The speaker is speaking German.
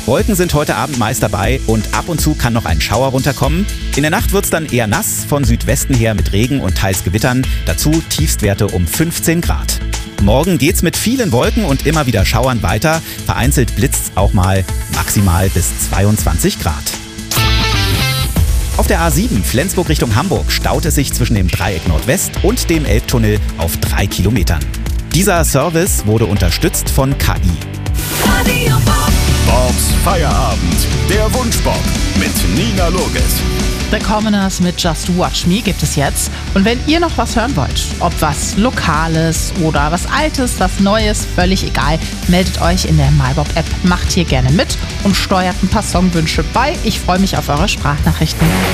Wolken sind heute Abend meist dabei und ab und zu kann noch ein Schauer runterkommen. In der Nacht wird es dann eher nass, von Südwesten her mit Regen und teils Gewittern. Dazu Tiefstwerte um 15 Grad. Morgen geht's mit vielen Wolken und immer wieder Schauern weiter. Vereinzelt blitzt's auch mal, maximal bis 22 Grad. Auf der A7 Flensburg Richtung Hamburg staut es sich zwischen dem Dreieck Nordwest und dem Elbtunnel auf 3 Kilometern. Dieser Service wurde unterstützt von KI. Bobs Feierabend, der Wunschbob mit Nina Loges. The Commoners mit Just Watch Me gibt es jetzt. Und wenn ihr noch was hören wollt, ob was Lokales oder was Altes, was Neues, völlig egal, meldet euch in der MyBob-App, macht hier gerne mit und steuert ein paar Songwünsche bei. Ich freue mich auf eure Sprachnachrichten.